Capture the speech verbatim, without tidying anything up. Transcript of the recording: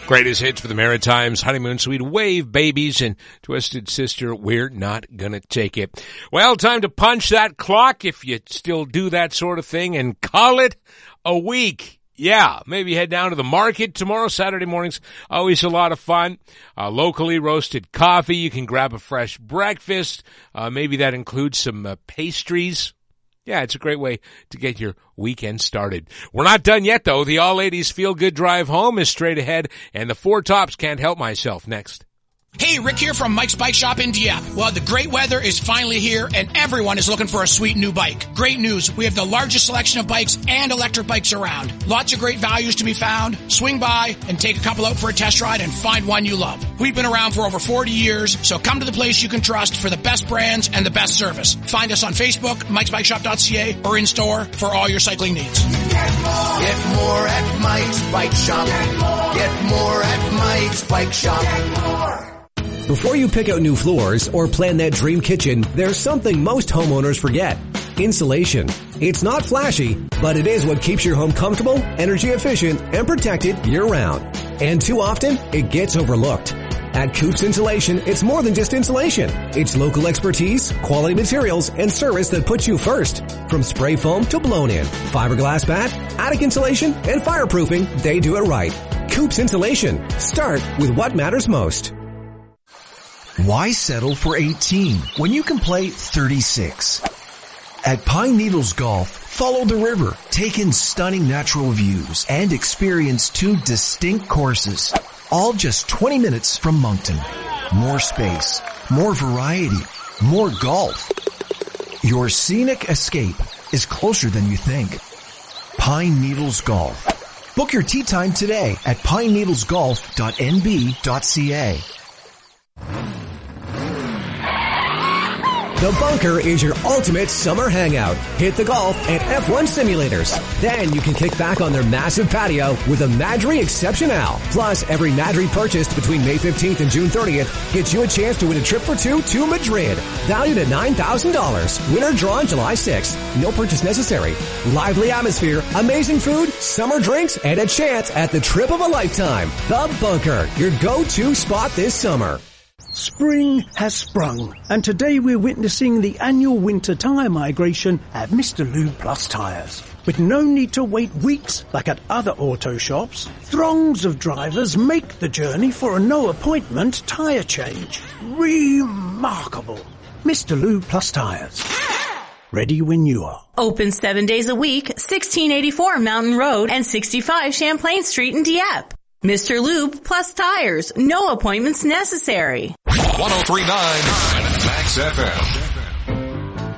Greatest hits for the Maritimes, Honeymoon Suite, Wave Babies, and Twisted Sister, We're Not Gonna Take It. Well, time to punch that clock if you still do that sort of thing and call it a week. Yeah, maybe head down to the market tomorrow. Saturday mornings, always a lot of fun. Uh, locally roasted coffee. You can grab a fresh breakfast. Uh, maybe that includes some uh, pastries. Yeah, it's a great way to get your weekend started. We're not done yet, though. The All Ladies Feel Good Drive Home is straight ahead, and the Four Tops Can't Help Myself next. Hey, Rick here from Mike's Bike Shop in Dieppe. Well, the great weather is finally here and everyone is looking for a sweet new bike. Great news. We have the largest selection of bikes and electric bikes around. Lots of great values to be found. Swing by and take a couple out for a test ride and find one you love. We've been around for over forty years, so come to the place you can trust for the best brands and the best service. Find us on Facebook, mikes bike shop dot c a, or in store for all your cycling needs. Get more, Get more at Mike's Bike Shop. Get more, Get more at Mike's Bike Shop. Get more. Before you pick out new floors or plan that dream kitchen, there's something most homeowners forget. Insulation. It's not flashy, but it is what keeps your home comfortable, energy efficient, and protected year-round. And too often, it gets overlooked. At Coops Insulation, it's more than just insulation. It's local expertise, quality materials, and service that puts you first. From spray foam to blown-in, fiberglass bat, attic insulation, and fireproofing, they do it right. Coops Insulation. Start with what matters most. Why settle for eighteen when you can play thirty-six? At Pine Needles Golf, follow the river, take in stunning natural views, and experience two distinct courses, all just twenty minutes from Moncton. More space, more variety, more golf. Your scenic escape is closer than you think. Pine Needles Golf. Book your tee time today at pine needles golf dot n b dot c a. The Bunker is your ultimate summer hangout. Hit the golf and F one simulators. Then you can kick back on their massive patio with a Madry Exceptional. Plus, every Madry purchased between May fifteenth and June thirtieth gets you a chance to win a trip for two to Madrid. Valued at nine thousand dollars. Winner drawn July sixth. No purchase necessary. Lively atmosphere, amazing food, summer drinks, and a chance at the trip of a lifetime. The Bunker, your go-to spot this summer. Spring has sprung, and today we're witnessing the annual winter tyre migration at Mister Lube Plus Tyres. With no need to wait weeks like at other auto shops, throngs of drivers make the journey for a no-appointment tyre change. Remarkable. Mister Lube Plus Tyres. Ready when you are. Open seven days a week, sixteen eighty-four Mountain Road and sixty-five Champlain Street in Dieppe. Mister Lube Plus Tires. No appointments necessary. one oh three point nine Max F M.